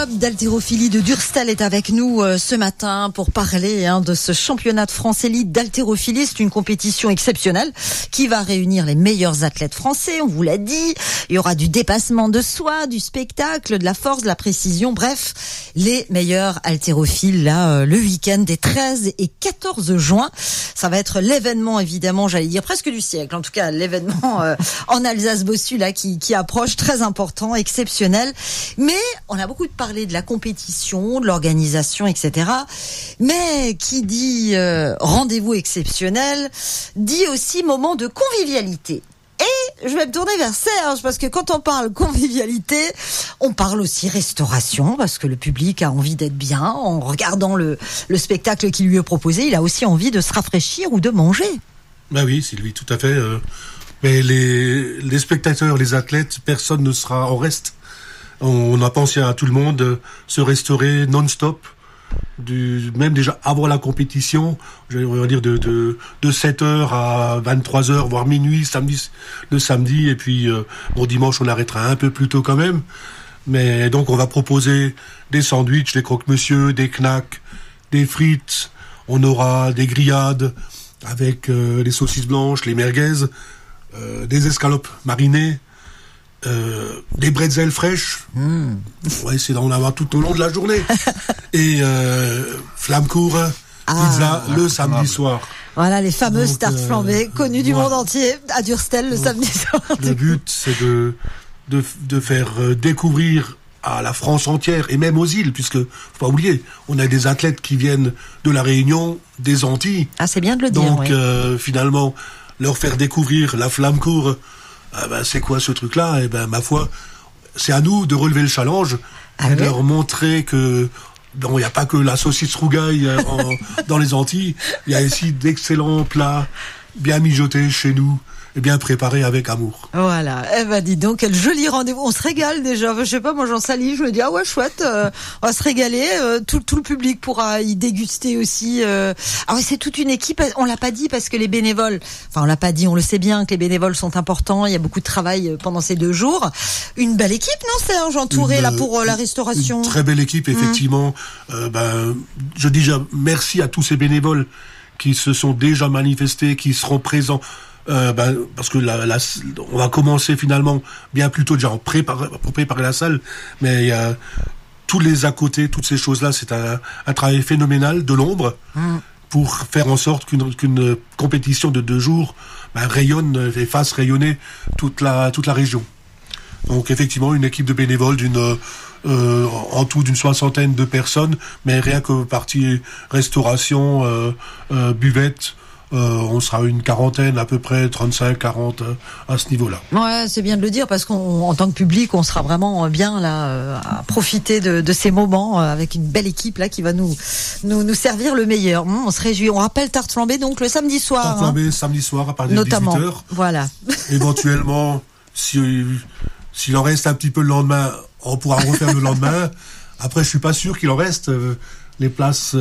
club d'haltérophilie de Durstel est avec nous ce matin pour parler de ce championnat de France élite d'haltérophilie. C'est une compétition exceptionnelle qui va réunir les meilleurs athlètes français, on vous l'a dit. Il y aura du dépassement de soi, du spectacle, de la force, de la précision, bref, les meilleurs haltérophiles là, le week-end des 13 et 14 juin. Ça va être l'événement, évidemment, j'allais dire presque du siècle. En tout cas, l'événement en Alsace-Bossu là qui approche, très important, exceptionnel. Mais on a beaucoup parlé de la compétition, de l'organisation, etc. Mais qui dit rendez-vous exceptionnel, dit aussi moment de convivialité. Et je vais me tourner vers Serge, parce que quand on parle convivialité, on parle aussi restauration, parce que le public a envie d'être bien en regardant le spectacle qui lui est proposé. Il a aussi envie de se rafraîchir ou de manger. Ben oui, Sylvie, tout à fait. Mais les spectateurs, les athlètes, personne ne sera en reste. On a pensé à tout le monde se restaurer non-stop, même déjà avant la compétition, je vais dire de 7h à 23h, voire minuit, le samedi, et puis dimanche on arrêtera un peu plus tôt quand même. Mais donc on va proposer des sandwichs, des croque-monsieur, des knacks, des frites, on aura des grillades avec les saucisses blanches, les merguez, des escalopes marinées, des bretzels fraîches. Ouais, c'est on en avoir tout au long de la journée. Et flammekuchen, pizza le samedi soir. Voilà les fameuses tartes flambées connues du monde entier à Durstel le samedi soir. Le but c'est de faire découvrir à la France entière et même aux îles, puisque faut pas oublier, on a des athlètes qui viennent de la Réunion, des Antilles. Ah, c'est bien de le dire. Donc finalement leur faire découvrir la flammekuchen, c'est quoi ce truc-là? Et ma foi, c'est à nous de relever le challenge, de leur montrer que il n'y a pas que la saucisse rougaille dans les Antilles. Il y a aussi d'excellents plats bien mijotés chez nous et bien préparés avec amour. Voilà. Dis donc, quel joli rendez-vous. On se régale déjà. Je sais pas, moi j'en salive. Je me dis, ah ouais, chouette. On va se régaler. Tout le public pourra y déguster aussi. Ah ouais, c'est toute une équipe. On l'a pas dit parce que les bénévoles, on l'a pas dit, on le sait bien que les bénévoles sont importants. Il y a beaucoup de travail pendant ces 2 jours. Une belle équipe, non, Serge, entourée là pour la restauration. Une très belle équipe, effectivement. Je dis déjà merci à tous ces bénévoles qui se sont déjà manifestés, qui seront présents. Parce que on va commencer finalement bien plus tôt déjà pour préparer la salle, mais il y a tous les à côté, toutes ces choses-là, c'est un travail phénoménal de l'ombre pour faire en sorte qu'une compétition de 2 jours rayonne et fasse rayonner toute la région. Donc effectivement une équipe de bénévoles en tout d'une 60aine de personnes, mais rien que partie restauration, buvette. On sera une 40aine à peu près, 35-40 à ce niveau-là. Ouais, c'est bien de le dire parce qu'en tant que public, on sera vraiment bien là à profiter de ces moments avec une belle équipe là qui va nous servir le meilleur. On se réjouit. On rappelle tarte flambée donc le samedi soir. Tarte flambée samedi soir à partir de 18h. Voilà. Éventuellement, s'il en reste un petit peu le lendemain, on pourra refaire le lendemain. Après, je suis pas sûr qu'il en reste. Les places.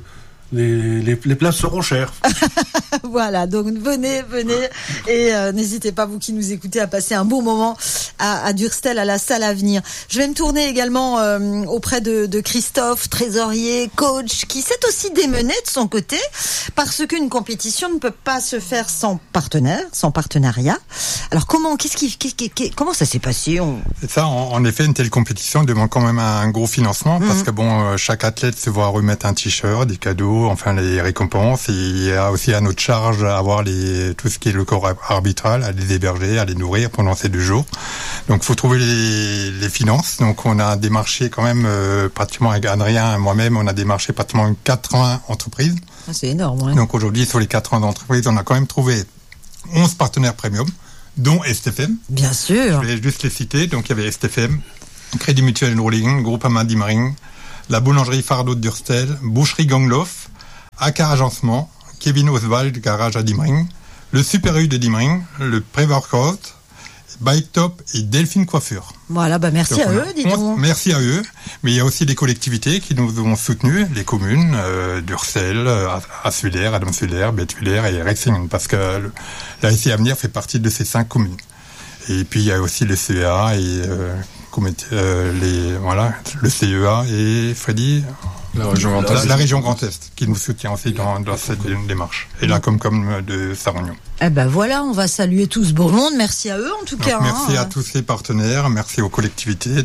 Les places seront chères. Voilà, donc venez et n'hésitez pas, vous qui nous écoutez, à passer un bon moment à Durstel, à la salle à venir. Je vais me tourner également auprès de Christophe, trésorier, coach, qui s'est aussi démené de son côté, parce qu'une compétition ne peut pas se faire sans partenaire, sans partenariat. Alors comment ça s'est passé? C'est ça, en effet, une telle compétition demande quand même un gros financement, parce que chaque athlète se voit remettre un t-shirt, des cadeaux, enfin les récompenses, et il y a aussi à notre charge à avoir tout ce qui est le corps arbitral, à les héberger, à les nourrir pendant ces 2 jours. Donc faut trouver les finances. Donc on a démarché quand même pratiquement avec Adrien et moi-même, on a démarché pratiquement 80 entreprises. Ah, c'est énorme, ouais. Donc aujourd'hui sur les 80 entreprises, on a quand même trouvé 11 partenaires premium, dont STFM. Bien sûr. Je vais juste les citer. Donc il y avait STFM, Crédit Mutuel Rolling, Groupama Diemering, la boulangerie Fardeau de Durstel, Boucherie Gangloff, Acar Agencement, Kevin Oswald Garage à Diemering, le Super U de Diemering, le Prévorcourt, Bike Top et Delphine Coiffure. Voilà, merci donc, à eux, dis donc. Merci à eux, mais il y a aussi des collectivités qui nous ont soutenus, les communes, Dursel, Assuler, Adamsuler, Bethuler et Rexingen, parce que la SI Avenir fait partie de ces 5 communes. Et puis il y a aussi le CEA et le CEA et Freddy. La région Grand Est. La région Grand Est, qui nous soutient aussi dans cette démarche. Et la Comcom de Sarre-Union. Eh ben voilà, on va saluer tout ce beau monde. Merci à eux en tout cas. Merci à tous les partenaires, merci aux collectivités.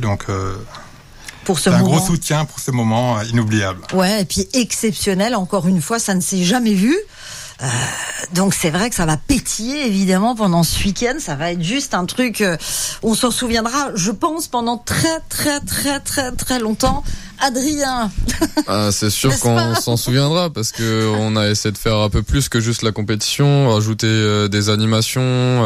Pour ce c'est un moment. gros soutien pour ce moment inoubliable. Ouais, et puis exceptionnel, encore une fois, ça ne s'est jamais vu. Donc c'est vrai que ça va pétiller évidemment pendant ce week-end, ça va être juste un truc, on s'en souviendra, je pense, pendant très très très très très longtemps. Adrien. C'est sûr qu'on s'en souviendra parce que on a essayé de faire un peu plus que juste la compétition, rajouter des animations.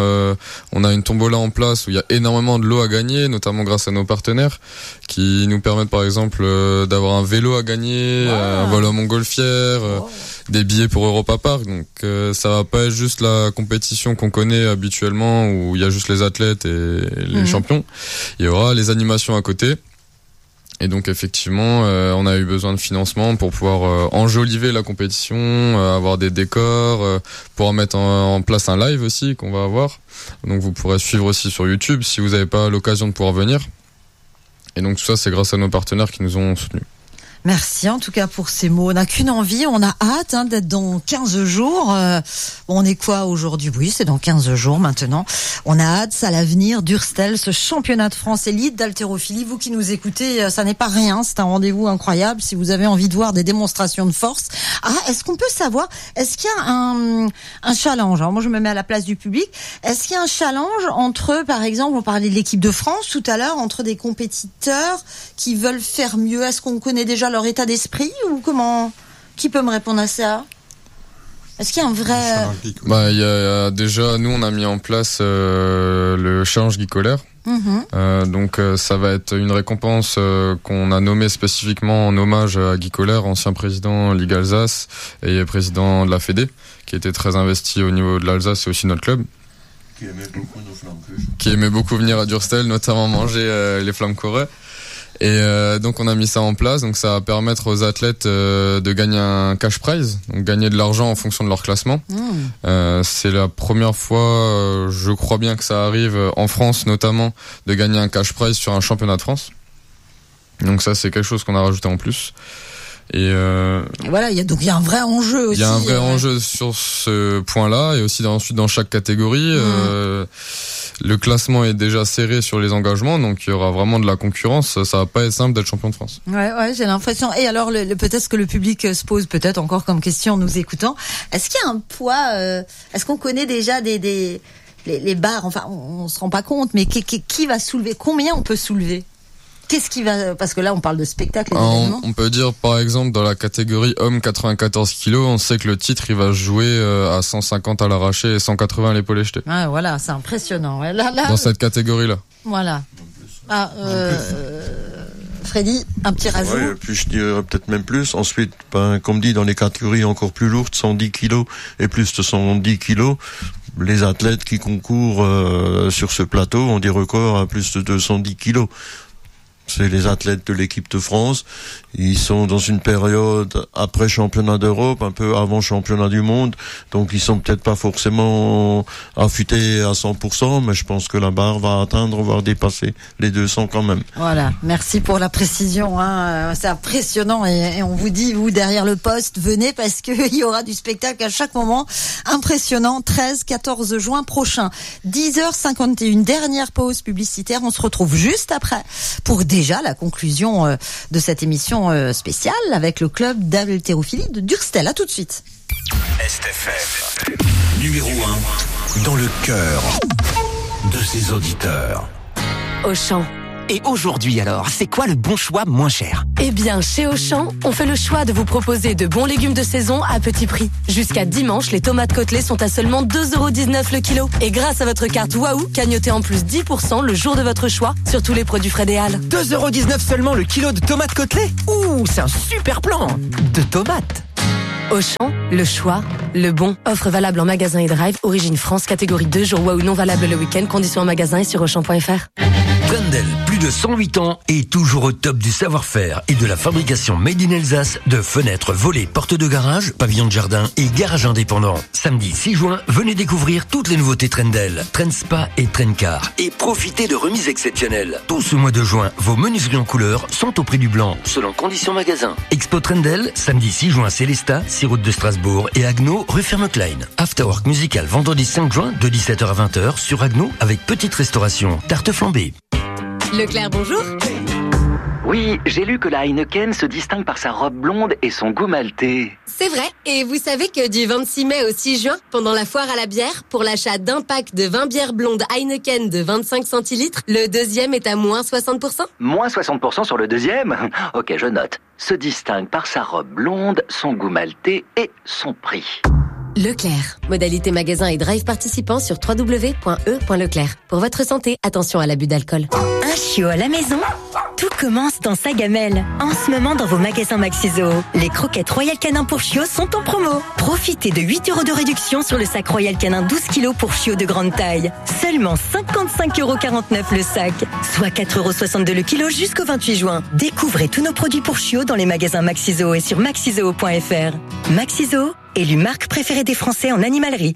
On a une tombola en place où il y a énormément de lots à gagner, notamment grâce à nos partenaires qui nous permettent par exemple d'avoir un vélo à gagner, un vol en montgolfière, des billets pour Europa Park. Donc ça va pas être juste la compétition qu'on connaît habituellement où il y a juste les athlètes et les champions. Il y aura les animations à côté. Et donc effectivement, on a eu besoin de financement pour pouvoir enjoliver la compétition, avoir des décors, pouvoir mettre en place un live aussi qu'on va avoir. Donc vous pourrez suivre aussi sur YouTube si vous n'avez pas l'occasion de pouvoir venir. Et donc tout ça, c'est grâce à nos partenaires qui nous ont soutenus. Merci en tout cas pour ces mots. On n'a qu'une envie, on a hâte d'être dans 15 jours. On est quoi aujourd'hui? Oui, c'est dans 15 jours maintenant. On a hâte, ça à l'avenir d'Urstel, ce championnat de France élite d'haltérophilie. Vous qui nous écoutez, ça n'est pas rien, c'est un rendez-vous incroyable. Si vous avez envie de voir des démonstrations de force. Est-ce qu'on peut savoir, est-ce qu'il y a un challenge? Alors moi je me mets à la place du public. Est-ce qu'il y a un challenge entre, par exemple, on parlait de l'équipe de France tout à l'heure, entre des compétiteurs qui veulent faire mieux? Est-ce qu'on connaît déjà leur état d'esprit ou comment? Qui peut me répondre à ça? Est-ce qu'il y a un vrai... il y a déjà, nous on a mis en place le challenge Guy Colère. Donc ça va être une récompense qu'on a nommée spécifiquement en hommage à Guy Colère, ancien président Ligue Alsace et président de la Fédé, qui était très investi au niveau de l'Alsace et aussi notre club. Qui aimait beaucoup nos flammes. Qui aimait beaucoup venir à Durstel, notamment manger les flammes corées. Et donc on a mis ça en place, donc ça va permettre aux athlètes de gagner un cash prize, donc gagner de l'argent en fonction de leur classement. C'est la première fois, je crois bien que ça arrive en France notamment, de gagner un cash prize sur un championnat de France. Donc ça c'est quelque chose qu'on a rajouté en plus. Et voilà, il y a un vrai enjeu aussi. Il y a un vrai enjeu sur ce point-là et aussi ensuite dans chaque catégorie. Le classement est déjà serré sur les engagements, donc il y aura vraiment de la concurrence. Ça va pas être simple d'être champion de France. Ouais, j'ai l'impression. Et alors, peut-être que le public se pose peut-être encore comme question en nous écoutant. Est-ce qu'il y a un poids est-ce qu'on connaît déjà les barres? Enfin, on se rend pas compte, mais qui va soulever? Combien on peut soulever? Qu'est-ce qui va... Parce que là, on parle de spectacle. On peut dire, par exemple, dans la catégorie homme 94 kilos, on sait que le titre, il va jouer à 150 à l'arraché et 180 à l'épaule jetée. Ah, voilà, c'est impressionnant. Ouais, là, dans cette catégorie-là. Voilà. Freddy, un petit rajout. Ouais, puis je dirais peut-être même plus. Ensuite, comme dit, dans les catégories encore plus lourdes, 110 kilos et plus de 110 kilos, les athlètes qui concourent sur ce plateau ont des records à plus de 210 kilos. C'est les athlètes de l'équipe de France. Ils sont dans une période après championnat d'Europe, un peu avant championnat du monde. Donc ils sont peut-être pas forcément affûtés à 100%, mais je pense que la barre va atteindre, voire dépasser les 200 quand même. Voilà. Merci pour la précision, c'est impressionnant et on vous dit, vous derrière le poste, venez parce que il y aura du spectacle à chaque moment. Impressionnant. 13-14 juin prochain. 10h51. Dernière pause publicitaire. On se retrouve juste après pour déjà la conclusion de cette émission spéciale avec le club d'haltérophilie de Durstel. À tout de suite. STFM, numéro 1 dans le cœur de ses auditeurs. Auchan. Et aujourd'hui alors, c'est quoi le bon choix moins cher? Eh bien, chez Auchan, on fait le choix de vous proposer de bons légumes de saison à petit prix. Jusqu'à dimanche, les tomates côtelées sont à seulement 2,19€ le kilo. Et grâce à votre carte Waouh, cagnotez en plus 10% le jour de votre choix sur tous les produits frais des Halles. 2,19€ seulement le kilo de tomates côtelées? Ouh, c'est un super plan de tomates. Auchan, le choix, le bon. Offre valable en magasin et drive, origine France, catégorie 2, jour Waouh non valable le week-end, conditions en magasin et sur Auchan.fr. Trendel, plus de 108 ans et toujours au top du savoir-faire et de la fabrication made in Alsace de fenêtres, volets, portes de garage, pavillons de jardin et garage indépendant. Samedi 6 juin, venez découvrir toutes les nouveautés Trendel, Trendspa et Trendcar et profitez de remises exceptionnelles. Tout ce mois de juin, vos menuiseries en couleur sont au prix du blanc, selon conditions magasin. Expo Trendel, samedi 6 juin, Célestat, 6 route de Strasbourg et Agno, rue Ferme-Klein. Afterwork musical vendredi 5 juin de 17h à 20h sur Agno avec petite restauration, tarte flambée. Leclerc, bonjour. Oui, j'ai lu que la Heineken se distingue par sa robe blonde et son goût maltais. C'est vrai. Et vous savez que du 26 mai au 6 juin, pendant la foire à la bière, pour l'achat d'un pack de 20 bières blondes Heineken de 25 centilitres, le deuxième est à moins 60%. Moins 60% sur le deuxième? Ok, je note. Se distingue par sa robe blonde, son goût maltais et son prix. Leclerc. Modalité magasin et drive participant sur www.e.leclerc. Pour votre santé, attention à l'abus d'alcool. Un chiot à la maison? Tout commence dans sa gamelle. En ce moment, dans vos magasins Maxiso, les croquettes Royal Canin pour chiots sont en promo. Profitez de 8 € de réduction sur le sac Royal Canin 12 kg pour chiots de grande taille. Seulement 55,49 € le sac, soit 4,62 € le kilo jusqu'au 28 juin. Découvrez tous nos produits pour chiots dans les magasins Maxiso et sur maxiso.fr. Maxiso, élu marque préférée des Français en animalerie.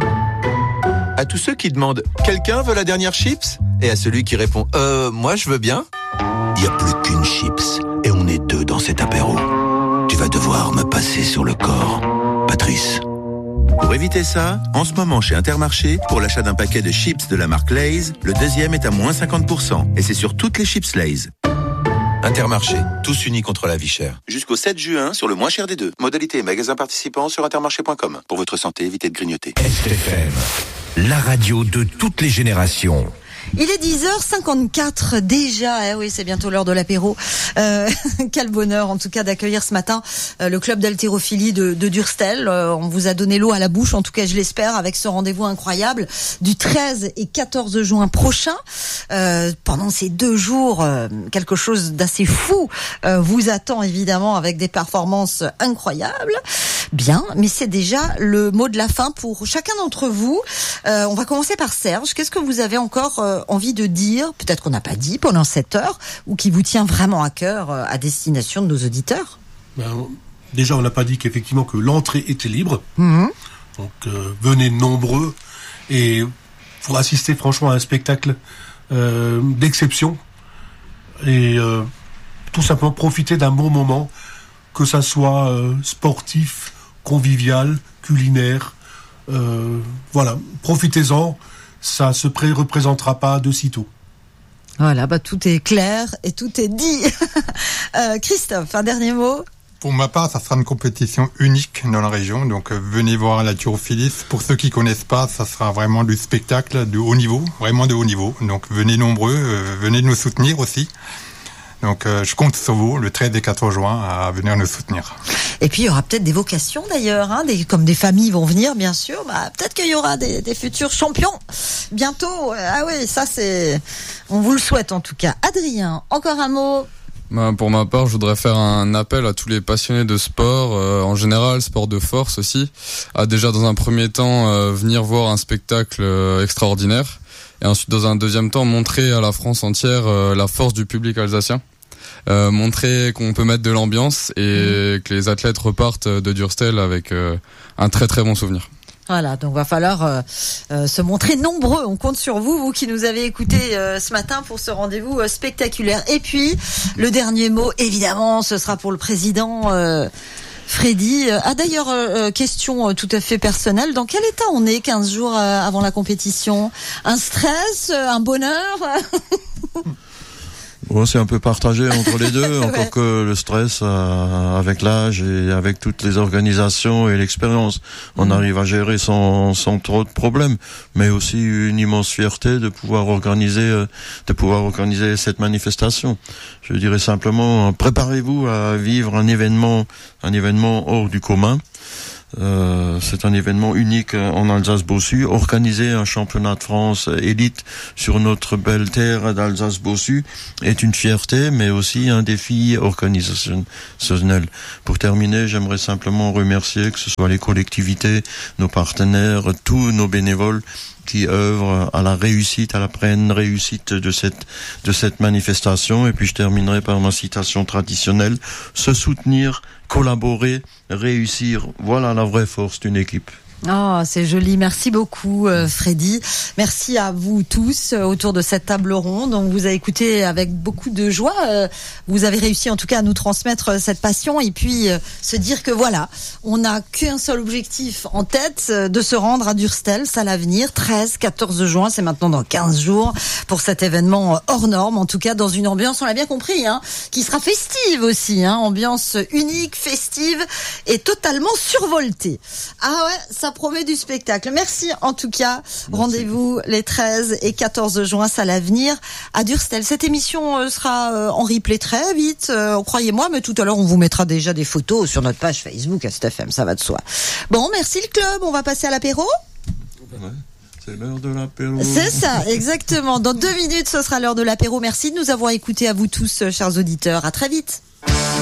À tous ceux qui demandent « Quelqu'un veut la dernière chips ?» et à celui qui répond « Moi je veux bien ?» Il n'y a plus qu'une chips et on est deux dans cet apéro. Tu vas devoir me passer sur le corps, Patrice. Pour éviter ça, en ce moment chez Intermarché, pour l'achat d'un paquet de chips de la marque Lay's, le deuxième est à moins 50%. Et c'est sur toutes les chips Lay's. Intermarché, tous unis contre la vie chère. Jusqu'au 7 juin sur le moins cher des deux. Modalité et magasin participants sur intermarché.com. Pour votre santé, évitez de grignoter. STFM, la radio de toutes les générations. Il est 10h54 déjà, oui, c'est bientôt l'heure de l'apéro. Quel bonheur en tout cas d'accueillir ce matin le club d'haltérophilie de Durstel. On vous a donné l'eau à la bouche, en tout cas je l'espère, avec ce rendez-vous incroyable du 13 et 14 juin prochain. Pendant ces 2 jours, quelque chose d'assez fou vous attend évidemment avec des performances incroyables. Bien, mais c'est déjà le mot de la fin pour chacun d'entre vous. On va commencer par Serge. Qu'est-ce que vous avez encore envie de dire, peut-être qu'on n'a pas dit pendant cette heure, ou qui vous tient vraiment à cœur à destination de nos auditeurs? Déjà, on n'a pas dit qu'effectivement que l'entrée était libre. Donc venez nombreux et pour assister franchement à un spectacle d'exception et tout simplement profiter d'un bon moment, que ça soit sportif, convivial, culinaire. Voilà, profitez-en. Ça se représentera pas de sitôt. Voilà, tout est clair et tout est dit. Christophe, un dernier mot? Pour ma part, ça sera une compétition unique dans la région. Donc, venez voir l'haltérophilie. Pour ceux qui connaissent pas, ça sera vraiment du spectacle de haut niveau, vraiment de haut niveau. Donc, venez nombreux, venez nous soutenir aussi. Donc, je compte sur vous, le 13 et 14 juin, à venir nous soutenir. Et puis, il y aura peut-être des vocations d'ailleurs, comme des familles vont venir, bien sûr. Peut-être qu'il y aura des futurs champions bientôt. Ah oui, ça on vous le souhaite en tout cas. Adrien, encore un mot? Pour ma part, je voudrais faire un appel à tous les passionnés de sport, en général, sport de force aussi, à déjà dans un premier temps venir voir un spectacle extraordinaire. Et ensuite, dans un deuxième temps, montrer à la France entière la force du public alsacien. Montrer qu'on peut mettre de l'ambiance et que les athlètes repartent de Durstel avec un très très bon souvenir. Voilà, donc va falloir se montrer nombreux. On compte sur vous qui nous avez écoutés ce matin pour ce rendez-vous spectaculaire. Et puis, le dernier mot, évidemment, ce sera pour le président Freddy. D'ailleurs, question tout à fait personnelle, dans quel état on est 15 jours avant la compétition? Un stress, un bonheur? C'est un peu partagé entre les deux, encore que le stress, avec l'âge et avec toutes les organisations et l'expérience, on arrive à gérer sans trop de problèmes, mais aussi une immense fierté de pouvoir organiser cette manifestation. Je dirais simplement, préparez-vous à vivre un événement hors du commun. C'est un événement unique en Alsace-Bossu. Organiser un championnat de France élite sur notre belle terre d'Alsace-Bossu est une fierté, mais aussi un défi organisationnel. Pour terminer, j'aimerais simplement remercier, que ce soit les collectivités, nos partenaires, tous nos bénévoles, qui œuvrent à la réussite, à la pleine réussite de cette manifestation. Et puis je terminerai par ma citation traditionnelle: se soutenir, collaborer, réussir. Voilà la vraie force d'une équipe. Oh, c'est joli. Merci beaucoup, Freddy. Merci à vous tous autour de cette table ronde. On vous a écouté avec beaucoup de joie. Vous avez réussi en tout cas à nous transmettre cette passion et puis se dire que voilà, on n'a qu'un seul objectif en tête, de se rendre à Durstel, à l'avenir, 13, 14 juin. C'est maintenant dans 15 jours pour cet événement hors norme. En tout cas, dans une ambiance, on l'a bien compris, qui sera festive aussi, ambiance unique, festive et totalement survoltée. Ah ouais, ça promet du spectacle. Merci en tout cas. Merci. Rendez-vous les 13 et 14 juin à l'avenir à Durstel. Cette émission sera en replay très vite, croyez-moi, mais tout à l'heure on vous mettra déjà des photos sur notre page Facebook AstFM, ça va de soi. Bon, merci le club, on va passer à l'apéro. Ouais. C'est l'heure de l'apéro. C'est ça, exactement. Dans 2 minutes, ce sera l'heure de l'apéro. Merci de nous avoir écoutés à vous tous, chers auditeurs. À très vite.